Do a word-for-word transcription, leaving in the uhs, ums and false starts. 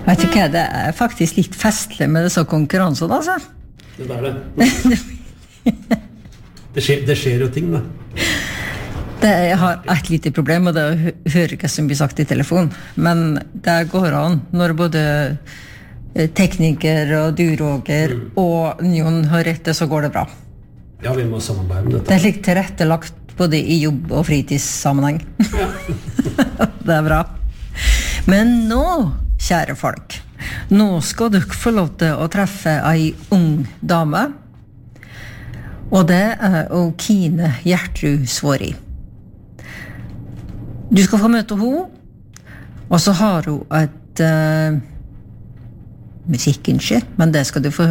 Jeg tycker det är faktiskt lite festlig med dessa konkurrenser alltså. Det där det. det sker det sker ju ting då. Det jag har ett litet problem och det hör inte som vi sagt i telefon, men det går an när både tekniker och du Roger mm. och Jon har rätt så går det bra. Ja, vi måste samarbeta med detta. Det är lite tillrättalagt både i jobb och fritidssammanhang. Ja. Det är bra. Men nå, kära folk, nå ska du få lov til å treffe ei ung dame, og det er Kine Gjertrud Svåri. Du skal få møte henne, og så har hun et uh, musikkinnskje, men det skal du få høre.